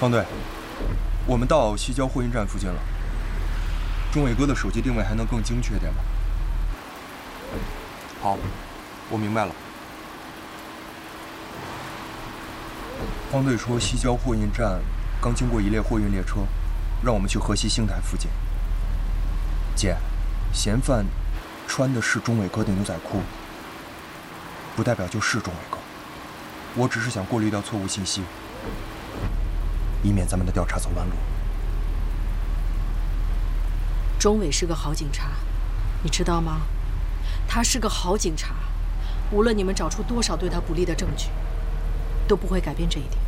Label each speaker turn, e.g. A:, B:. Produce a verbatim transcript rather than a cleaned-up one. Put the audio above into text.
A: 方队，我们到西郊货运站附近了。钟伟哥的手机定位还能更精确点吗？好，我明白了。方队说西郊货运站刚经过一列货运列车，让我们去河西兴台附近。姐，嫌犯穿的是钟伟哥的牛仔裤，不代表就是钟伟哥。我只是想过滤掉错误信息，以免咱们的调查走弯路。
B: 钟伟是个好警察，你知道吗？他是个好警察，无论你们找出多少对他不利的证据，都不会改变这一点。